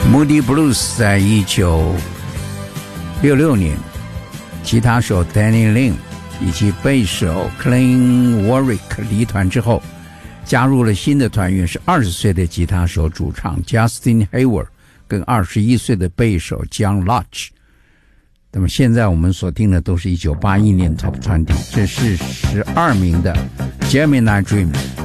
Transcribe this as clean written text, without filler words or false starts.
Moody Blues 在1966年，吉他手 Danny Lin 以及贝手 Clint Warwick 离团之后，加入了新的团员，是20岁的吉他手主唱 Justin Hayward 跟21岁的贝手 John Lodge。那么现在我们所听的都是1981年 Top 20，这是12名的 Gemini Dream。